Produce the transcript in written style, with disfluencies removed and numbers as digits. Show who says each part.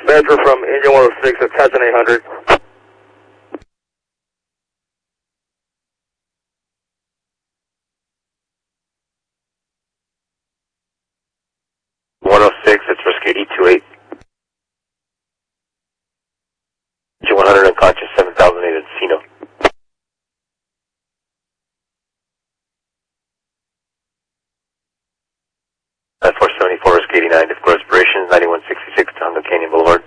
Speaker 1: Badger from Engine 106 at Titan 800.
Speaker 2: It's rescue E28. Engine 100 unconscious, 7008 at Encino. 474 rescue 89, difficult respiration, 9166 Tonga Canyon Boulevard.